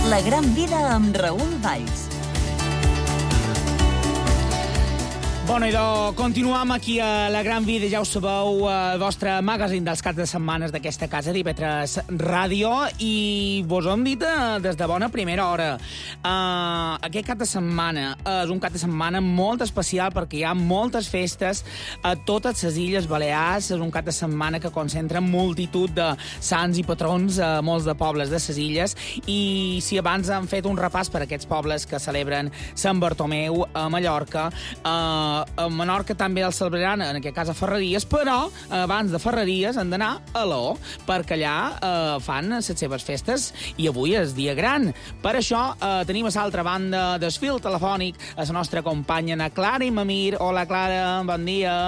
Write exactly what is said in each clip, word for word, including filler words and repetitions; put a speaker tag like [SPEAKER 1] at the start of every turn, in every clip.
[SPEAKER 1] La gran vida amb Raül Valls.
[SPEAKER 2] Bona, idò, continuam aquí a La Gran Vida, ja ho sabeu, el vostre magazín dels caps de setmanes d'aquesta casa d'I V tres Ràdio, i vos ho hem dit des de bona primera hora. Uh, aquest cap de setmana és un cap de setmana molt especial perquè hi ha moltes festes a totes les Illes Balears. És un cap de setmana que concentra multitud de sants i patrons a molts de pobles de les illes, i si abans han fet un repàs per aquests pobles que celebren Sant Bartomeu a Mallorca, uh, a Menorca també el celebraran, en aquest cas a Ferreries, però abans de Ferreries han d'anar a Aló, perquè allà eh, fan les seves festes, i avui és dia gran. Per això eh, tenim a l'altra banda del fil telefònic a la nostra companya, na Clara i Mamir. Hola, Clara, bon dia.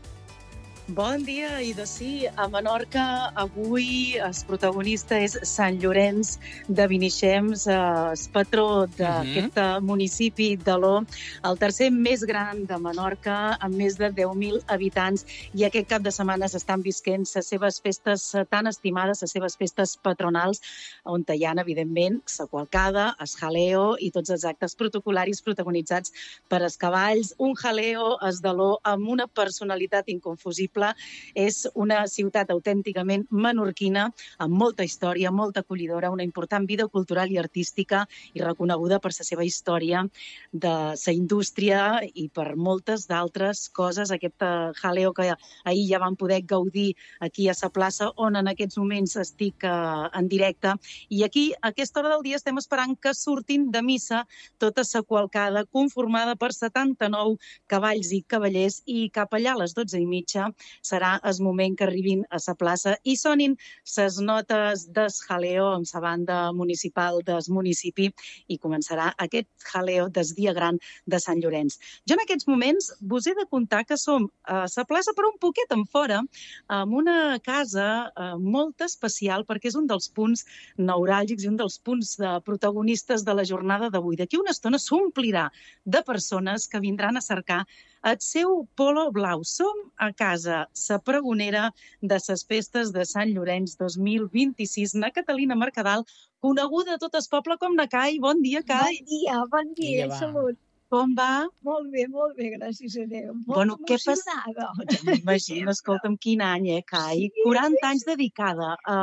[SPEAKER 3] Bon dia, i de sí, a Menorca avui el protagonista és Sant Llorenç de Vinixems, el patró d'aquest uh-huh. municipi d'Aló, el tercer més gran de Menorca, amb més de deu mil habitants, i aquest cap de setmana s'estan visquent les seves festes tan estimades, les seves festes patronals, on hi ha, evidentment, la qualcada, el jaleo i tots els actes protocolaris protagonitzats per els cavalls. Un jaleo, es d'Aló, amb una personalitat inconfusible. És una ciutat autènticament menorquina, amb molta història, molt acollidora, una important vida cultural i artística, i reconeguda per la seva història de la indústria i per moltes d'altres coses. Aquest jaleo que ahir ja vam poder gaudir aquí a la plaça, on en aquests moments estic en directe, i aquí a aquesta hora del dia estem esperant que surtin de missa tota la qualcada, conformada per setanta-nou cavalls i cavallers, i cap allà a les dotze i mitja serà el moment que arribin a la plaça i sonin les notes del jaleo amb la banda municipal del municipi, i començarà aquest jaleo del dia gran de Sant Llorenç. Jo en aquests moments vos he de contar que som a la plaça, però un poquet en fora, amb una casa molt especial, perquè és un dels punts neuràlgics i un dels punts protagonistes de la jornada d'avui. D'aquí una estona s'omplirà de persones que vindran a cercar el seu polo blau. Som a casa, la pregonera de les festes de Sant Llorenç dos mil vint-i-sis, na Catalina Mercadal, coneguda a tot el poble com na Cai. Bon dia, Cai.
[SPEAKER 4] Bon dia, bon dia, salut.
[SPEAKER 3] Com va?
[SPEAKER 4] Molt bé, molt bé, gràcies a Déu. Molt
[SPEAKER 3] bueno,
[SPEAKER 4] emocionada.
[SPEAKER 3] Ja m'imagino, escolta'm, quin any, eh, Cai? Sí, quaranta anys dedicada a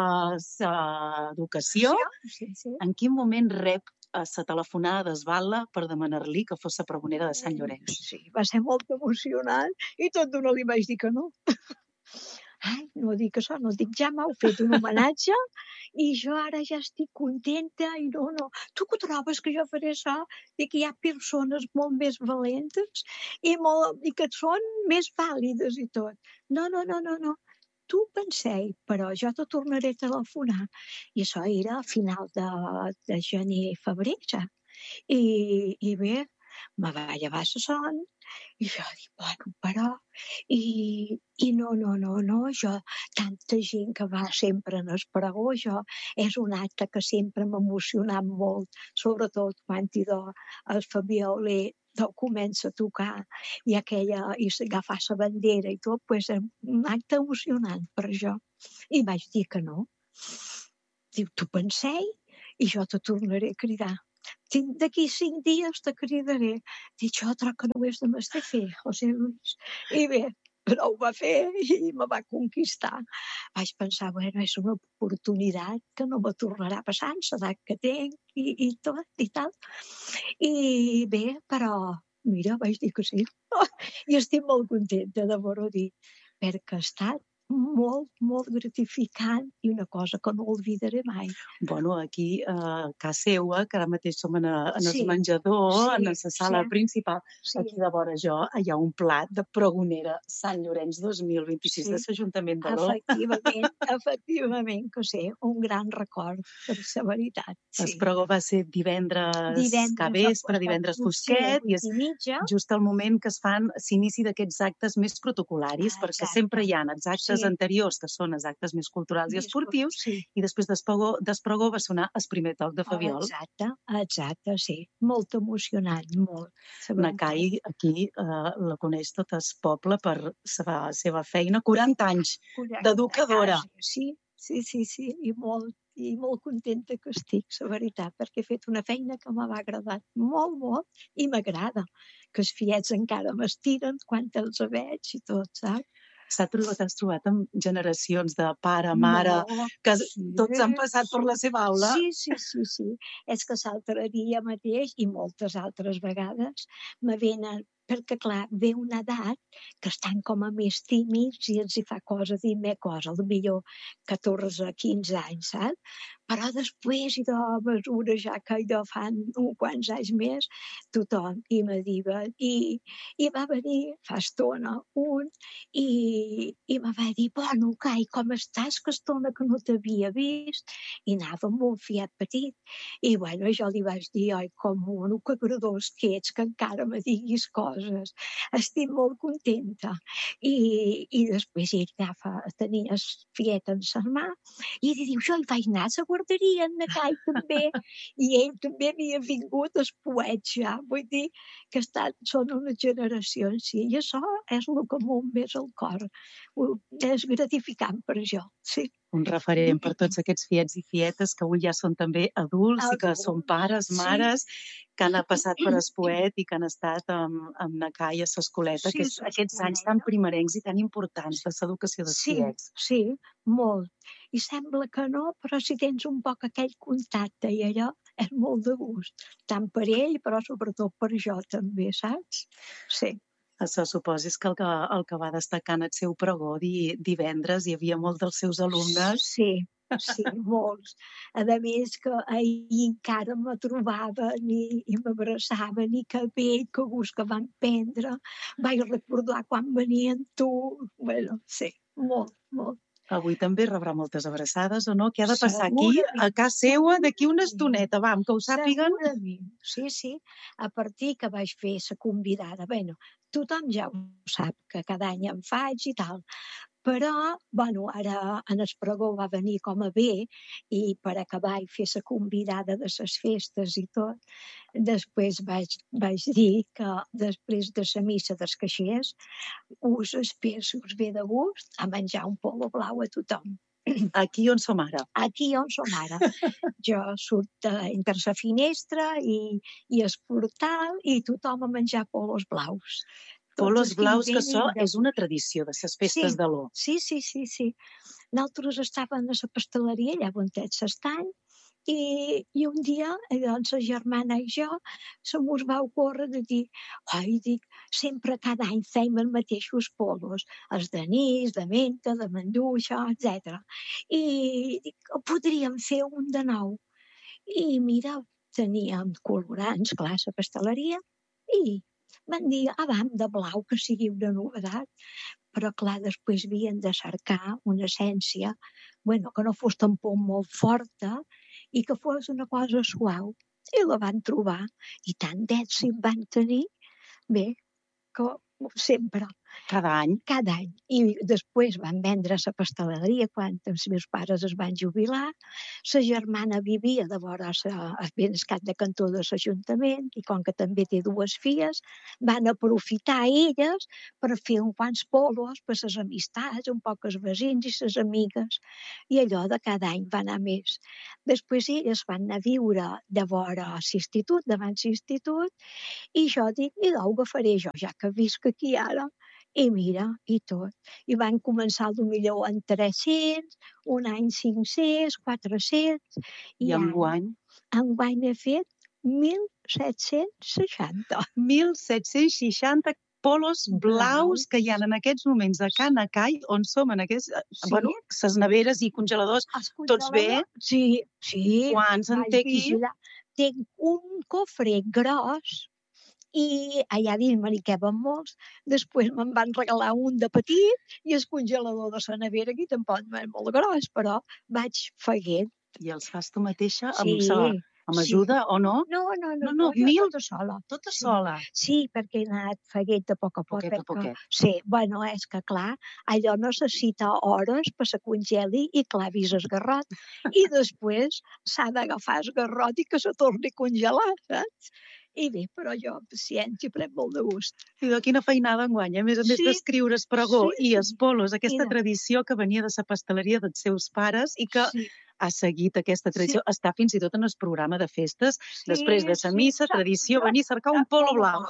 [SPEAKER 3] l'educació.
[SPEAKER 4] Sí, sí.
[SPEAKER 3] En quin moment rep a la telefonada d'Esbala per demanar-li que fos la pregonera de Sant Llorenç?
[SPEAKER 4] Sí, va ser molt emocionant, i tot d'una li vaig dir que no. Ai, no dic això, no dic, ja m'heu fet un homenatge i jo ara ja estic contenta, i no, no. Tu que trobes que jo faré això? Dic que hi ha persones molt més valentes i, molt, i que són més vàlides i tot. No, no, no, no, no. Tu pensei, però jo te tornaré a telefonar. I això era a final de, de gener, febrer, ja. I, i bé, me va llevar la son, i jo dic, bueno, però... I, i no, no, no, no, jo, tanta gent que va sempre en el pregó, jo, és un acte que sempre m'ha emocionat molt, sobretot quan idò el Fabià Oler comença a tocar i aquella, i agafar la bandera i tot, pues, és un acte emocionant per jo. I vaig dir que no. Diu, tu pensei, i jo te tornaré a cridar. D'aquí cinc dies te cridaré. Dic, jo troc que no ho és de m'estar fer, José Luis. I bé, però ho va fer i me va conquistar. Vaig pensar, bueno, és una oportunitat que no me tornarà a passar, en l'edat que tinc i, i tot i tal. I bé, però, mira, vaig dir que sí. I estic molt contenta d'haver-ho dit, perquè ha estat molt, molt gratificant i una cosa que no oblidaré mai.
[SPEAKER 3] Bueno, aquí a casa seva, que ara mateix som en, a, en
[SPEAKER 4] Sí,
[SPEAKER 3] el menjador,
[SPEAKER 4] sí,
[SPEAKER 3] en la sala
[SPEAKER 4] sí.
[SPEAKER 3] principal,
[SPEAKER 4] Sí.
[SPEAKER 3] aquí de vora jo, hi ha un plat de pregonera Sant Llorenç dos mil vint-i-sis
[SPEAKER 4] Sí.
[SPEAKER 3] de l'Ajuntament d'Aló.
[SPEAKER 4] Efectivament, efectivament que sí, un gran record, per la veritat.
[SPEAKER 3] El
[SPEAKER 4] Sí.
[SPEAKER 3] pregó va ser divendres,
[SPEAKER 4] Divendres
[SPEAKER 3] que vespre, divendres fosquet, i és
[SPEAKER 4] i mitja.
[SPEAKER 3] just el moment que es fan l'inici d'aquests actes més protocolaris,
[SPEAKER 4] Ah,
[SPEAKER 3] perquè
[SPEAKER 4] exacte.
[SPEAKER 3] sempre hi ha els actes
[SPEAKER 4] Sí.
[SPEAKER 3] anteriors, que són els actes més culturals i
[SPEAKER 4] Més
[SPEAKER 3] esportius,
[SPEAKER 4] Sí.
[SPEAKER 3] i després d'espregó d'espregó va sonar el primer toc de Fabiol.
[SPEAKER 4] Exacte, exacte, sí. Molt emocionant, molt. La
[SPEAKER 3] Na
[SPEAKER 4] veritat.
[SPEAKER 3] Cai, aquí eh, la coneix tot el poble per la seva feina. quaranta anys
[SPEAKER 4] Correcte,
[SPEAKER 3] d'educadora.
[SPEAKER 4] quasi, Sí, sí, sí, sí, i molt, i molt contenta que estic, la veritat, perquè he fet una feina que m'ha agradat molt, molt, i m'agrada, que els fiets encara m'estiren quan els veig i tot, saps?
[SPEAKER 3] S'ha trobat, t'has trobat amb generacions de pare, mare,
[SPEAKER 4] Molt,
[SPEAKER 3] que
[SPEAKER 4] sí,
[SPEAKER 3] tots han passat per la seva aula.
[SPEAKER 4] Sí, sí, sí, sí. És que l'altre dia mateix, i moltes altres vegades, me venen, perquè clar, ve una edat que estan com a més tímids i els hi fa cosa dir més cosa, potser catorze, quinze anys, saps? Però després, i de mesura ja que allò fan uns quants anys més, tothom, i me diuen, i, i va venir fa estona un, i, i me va dir, bueno, Cai, com estàs, que estona que no t'havia vist, i anava amb un fiat petit, i bueno, jo li vaig dir, oi, com un, que agradós que ets, que encara me diguis coses, estic molt contenta, i, i després ell agafa, tenia el fiet en sa mà, i li diu, jo hi vaig anar a la guarderia, en Cai també, i ell també havia vingut als poets ja, vull dir que estan, són unes generacions, sí, i això és el que m'ho més al cor, és gratificant per jo, sí.
[SPEAKER 3] Un referent per tots aquests fiets i fietes que avui ja són també adults i que són pares, mares, que han passat per Espoet i que han estat amb, amb Nacai a l'escoleta,
[SPEAKER 4] Sí,
[SPEAKER 3] que és
[SPEAKER 4] a
[SPEAKER 3] aquests anys
[SPEAKER 4] l'escoleta.
[SPEAKER 3] tan primerencs i tan importants de l'educació dels
[SPEAKER 4] Sí,
[SPEAKER 3] fiets.
[SPEAKER 4] sí, molt. I sembla que no, però si tens un poc aquell contacte i allò és molt de gust, tant per ell, però sobretot per jo també, saps? Sí.
[SPEAKER 3] Això suposes que el que, el que va destacar en el seu pregó di, divendres hi havia molts dels seus alumnes.
[SPEAKER 4] Sí, sí, molts. A més que ahir encara me trobaven i, i m'abraçaven i que bé, que gust que van prendre. Vaig recordar quan venien tu. Bueno, sí, molt, molt.
[SPEAKER 3] Avui també rebrà moltes abraçades, o no? Què ha de passar aquí,
[SPEAKER 4] Segurament.
[SPEAKER 3] a casa seua, d'aquí una estoneta, vam, que ho sàpiguen.
[SPEAKER 4] Segurament, sí, sí. A partir que vaig fer la convidada, bueno, tothom ja ho sap, que cada any en faig i tal, però, bueno, ara en el pregó va venir com a bé i per acabar i fer la convidada de les festes i tot, després vaig, vaig dir que després de la missa dels caixers us espero, si us ve de gust, a menjar un polo blau a tothom.
[SPEAKER 3] Aquí on som ara.
[SPEAKER 4] Aquí on som ara. Jo surt eh, entre la finestra i, i el portal i tothom a menjar polos blaus. Tots
[SPEAKER 3] Polos
[SPEAKER 4] els que
[SPEAKER 3] blaus, que
[SPEAKER 4] venen
[SPEAKER 3] això
[SPEAKER 4] de-
[SPEAKER 3] és una tradició de les festes
[SPEAKER 4] Sí.
[SPEAKER 3] de l'O.
[SPEAKER 4] Sí, sí, sí, sí. Nosaltres estàvem a la pasteleria, allà on ets l'estany, i, i un dia, doncs, la germana i jo, se mos va ocórrer de dir, oi, dic, sempre cada any fem els mateixos polos, els d'anís, de menta, de manduixa, etcètera. I dic, podríem fer un de nou. I mira, teníem colorants, clar, a la pasteleria, i van dir, avam, de blau, que sigui una novedat. Però, clar, després havien de cercar una essència, bueno, que no fos tampoc molt forta i que fos una cosa suau. I la van trobar. I tant d'èxit van tenir, bé, que sempre,
[SPEAKER 3] Cada any.
[SPEAKER 4] cada any. I després van vendre la pasteleria quan els meus pares es van jubilar. La germana vivia de vora el Benescat de Cantó de l'Ajuntament i com que també té dues filles, van aprofitar elles per fer un quants polos per les amistats, un poc els veïns i les amigues. I allò de cada any va anar més. Després elles van anar a viure de vora l'institut, davant l'institut, i jo dic, i d'au agafaré jo, ja que visc aquí ara. I mira, i tot. I van començar potser en tres-cents, un any cinc-cents, quatre-cents,
[SPEAKER 3] I
[SPEAKER 4] i ara,
[SPEAKER 3] enguany,
[SPEAKER 4] enguany he fet mil set-cents seixanta.
[SPEAKER 3] mil set-cents seixanta polos blaus que hi ha en aquests moments a Can Nacai, on som en aquests...
[SPEAKER 4] Sí.
[SPEAKER 3] Bueno, ses neveres i congeladors, tots bé?
[SPEAKER 4] Sí, sí.
[SPEAKER 3] Quants en
[SPEAKER 4] Vaig
[SPEAKER 3] té aquí?
[SPEAKER 4] vigilar. Tinc un cofre gros i allà dins me n'hi queben molts. Després me'n van regalar un de petit i el congelador de la nevera aquí tampoc no és molt gros, però vaig feient.
[SPEAKER 3] I els fas tu mateixa amb,
[SPEAKER 4] Sí,
[SPEAKER 3] sa, amb
[SPEAKER 4] sí.
[SPEAKER 3] ajuda o no?
[SPEAKER 4] No, no,
[SPEAKER 3] No,
[SPEAKER 4] no,
[SPEAKER 3] no,
[SPEAKER 4] jo
[SPEAKER 3] mil-
[SPEAKER 4] tota sola.
[SPEAKER 3] Tota
[SPEAKER 4] Sí.
[SPEAKER 3] sola.
[SPEAKER 4] Sí, perquè he anat feient de poc a poc.
[SPEAKER 3] Poquet a
[SPEAKER 4] perquè-
[SPEAKER 3] poquet.
[SPEAKER 4] Sí, bueno, és que clar, allò necessita hores per se congeli i clavis el garrot. I després s'ha d'agafar el garrot i que se torni a congelar, saps? I bé, però jo, paciència, prenc molt de gust.
[SPEAKER 3] I de quina feinada enguany, a més a més
[SPEAKER 4] Sí,
[SPEAKER 3] d'escriure espregó
[SPEAKER 4] sí,
[SPEAKER 3] i
[SPEAKER 4] sí.
[SPEAKER 3] espolos, aquesta
[SPEAKER 4] Mira.
[SPEAKER 3] tradició que venia de la pasteleria dels seus pares i que
[SPEAKER 4] Sí.
[SPEAKER 3] ha seguit aquesta tradició,
[SPEAKER 4] Sí.
[SPEAKER 3] està fins i tot en el programa de festes,
[SPEAKER 4] Sí,
[SPEAKER 3] després de la
[SPEAKER 4] sí,
[SPEAKER 3] missa,
[SPEAKER 4] sap,
[SPEAKER 3] tradició,
[SPEAKER 4] sap,
[SPEAKER 3] venir a cercar un
[SPEAKER 4] sap
[SPEAKER 3] polo
[SPEAKER 4] molt
[SPEAKER 3] blau.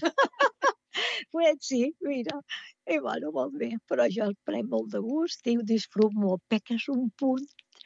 [SPEAKER 4] Pues sí, mira, i bueno, molt bé, però jo el prenc molt de gust i ho disfruto molt, perquè és un punt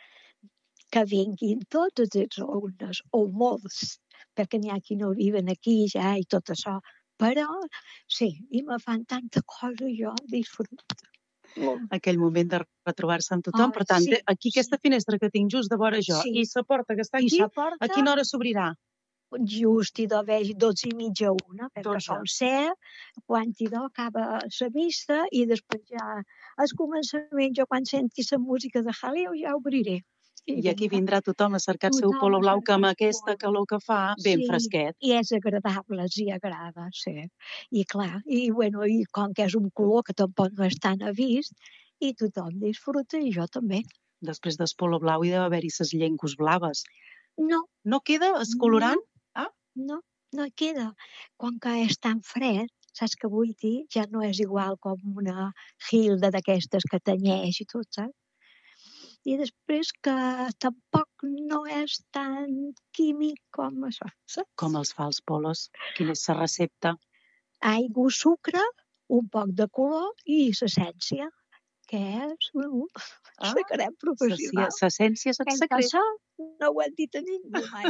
[SPEAKER 4] que vinguin tots els alumnes, o molts, perquè n'hi ha qui no viven aquí ja i tot això, però sí, i me fan tanta cosa jo disfruto. Molt.
[SPEAKER 3] Aquell moment de retrobar-se amb tothom.
[SPEAKER 4] Oh,
[SPEAKER 3] Per tant,
[SPEAKER 4] sí,
[SPEAKER 3] aquí aquesta
[SPEAKER 4] sí.
[SPEAKER 3] finestra que tinc just de vora jo
[SPEAKER 4] Sí.
[SPEAKER 3] i la porta que està
[SPEAKER 4] I
[SPEAKER 3] aquí,
[SPEAKER 4] la porta,
[SPEAKER 3] a quina hora s'obrirà?
[SPEAKER 4] just i do veig dotze i mitja una, perquè
[SPEAKER 3] Dotze.
[SPEAKER 4] som set, quan i do acaba la vista i després ja al començament, jo quan senti la música de jaleo ja obriré.
[SPEAKER 3] I aquí
[SPEAKER 4] vinga,
[SPEAKER 3] vindrà tothom a cercar el seu
[SPEAKER 4] tothom
[SPEAKER 3] polo
[SPEAKER 4] a
[SPEAKER 3] blau, que amb
[SPEAKER 4] cercar el
[SPEAKER 3] aquesta
[SPEAKER 4] polo.
[SPEAKER 3] calor que fa, ben
[SPEAKER 4] Sí,
[SPEAKER 3] fresquet.
[SPEAKER 4] i és agradable, els hi agrada, sí. I clar, i bueno, i com que és un color que tampoc no és tan avist, i tothom disfruta, i jo també.
[SPEAKER 3] Després del polo blau hi deu haver-hi ses llengües blaves.
[SPEAKER 4] No,
[SPEAKER 3] No queda el colorant? Ah,
[SPEAKER 4] no, no hi queda. Com que és tan fred, saps què vull dir? Ja no és igual com una gilda d'aquestes que tenyeix i tot, saps? I després que tampoc no és tan químic com això, saps?
[SPEAKER 3] com els fa els polos. Quina és la recepta?
[SPEAKER 4] Aigua, sucre, un poc de color i l'essència, que és un
[SPEAKER 3] Ah,
[SPEAKER 4] secret professional.
[SPEAKER 3] L'essència és el
[SPEAKER 4] En
[SPEAKER 3] secret.
[SPEAKER 4] això no ho hem dit a ningú mai.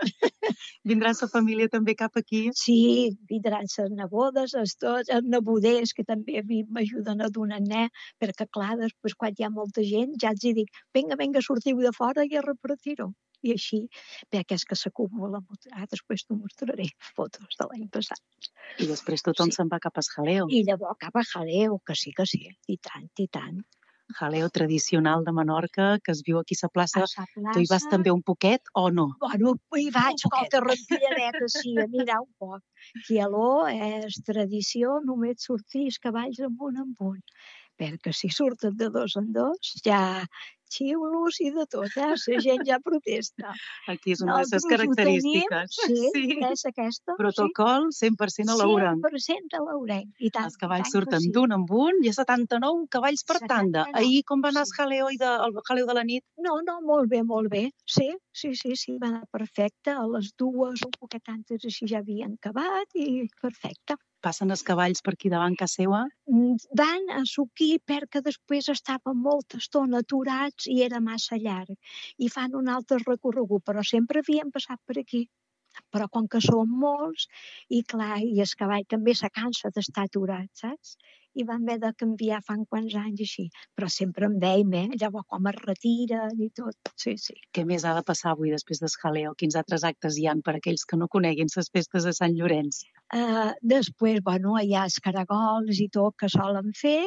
[SPEAKER 3] Vindrà la família també cap aquí?
[SPEAKER 4] Sí, vindran les nebodes, els tots, els neboders, que també a mi m'ajuden a donar net, perquè clar, després quan hi ha molta gent ja els hi dic, vinga, vinga, sortiu de fora i a repartir-ho. I així, perquè és que s'acumula molt. Ah, després t'ho mostraré, fotos de l'any passat.
[SPEAKER 3] I després tothom
[SPEAKER 4] Sí.
[SPEAKER 3] se'n va cap a jaleo.
[SPEAKER 4] I llavors cap a jaleo, que sí, que sí, i tant, i tant.
[SPEAKER 3] Jaleo tradicional de Menorca, que es viu aquí a la plaça.
[SPEAKER 4] A sa plaça...
[SPEAKER 3] Tu hi vas també un poquet o no?
[SPEAKER 4] Bueno, hi vaig,
[SPEAKER 3] Un
[SPEAKER 4] com
[SPEAKER 3] poquet.
[SPEAKER 4] que respiradeta, sí, a mirar un poc. Quialó és tradició, només sortir els cavalls amunt amunt. Perquè si surten de dos en dos, ja xiulos i de tot, eh? La gent ja protesta.
[SPEAKER 3] Aquí és una de les
[SPEAKER 4] Nosaltres ho tenim,
[SPEAKER 3] característiques.
[SPEAKER 4] sí, és aquesta,
[SPEAKER 3] Protocol cent per cent a l'hora.
[SPEAKER 4] cent per cent a l'Ourenc. I tant,
[SPEAKER 3] Els cavalls
[SPEAKER 4] i tant que
[SPEAKER 3] surten
[SPEAKER 4] sí.
[SPEAKER 3] d'un en un, hi ha setanta-nou cavalls per tanda.
[SPEAKER 4] setanta-nou,
[SPEAKER 3] Ahir com va anar el
[SPEAKER 4] sí.
[SPEAKER 3] jaleo, i de, el jaleo de la nit?
[SPEAKER 4] No, no, molt bé, molt bé. Sí, sí, sí, sí, va anar perfecte. A les dues, un poquet antes, així ja havien acabat i perfecte.
[SPEAKER 3] Passen els cavalls per aquí davant casa seva?
[SPEAKER 4] Mm, Van a suquir perquè després estaven molta estona aturats i era massa llarg. I fan un altre recorregut, però sempre havien passat per aquí. Però com que són molts, i clar, i el cavall també se cansa d'estar aturat, saps? I van haver de canviar fa quants anys així. Però sempre en veiem, eh? Llavors com es retiren i tot. Sí, sí.
[SPEAKER 3] Què més ha de passar avui després del jaleo? Quins altres actes hi han per aquells que no coneguin les festes de Sant Llorenç?
[SPEAKER 4] Uh, després, bueno, hi ha els caragols i tot que solen fer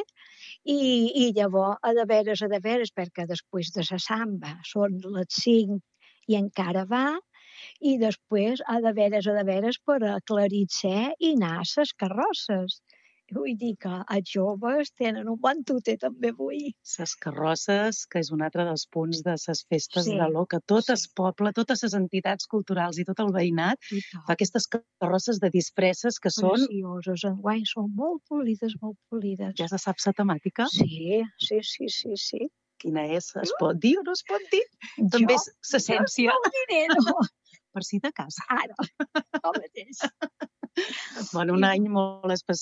[SPEAKER 4] i, i llavors, a de veres, a de veres, perquè després de la samba són les cinc i encara va, i després, a de veres, a de veres, per aclarir el cel i anar a les carrosses. Vull dir que els joves tenen un bon tute també avui.
[SPEAKER 3] Les carrosses, que és un altre dels punts de les festes
[SPEAKER 4] Sí,
[SPEAKER 3] de l'O, que tot
[SPEAKER 4] sí.
[SPEAKER 3] el poble, totes les entitats culturals i tot el veïnat
[SPEAKER 4] I tot.
[SPEAKER 3] fa aquestes carrosses de disfresses que són,
[SPEAKER 4] Precioses. Enguany són molt polides, molt polides.
[SPEAKER 3] ja se sap la temàtica,
[SPEAKER 4] Sí, sí, sí, sí, sí.
[SPEAKER 3] quina és, es pot dir o no es pot dir? També és l'essència,
[SPEAKER 4] Jo no ho diré, no.
[SPEAKER 3] per si de casa.
[SPEAKER 4] Ara, el mateix.
[SPEAKER 3] Bueno, un any molt especial.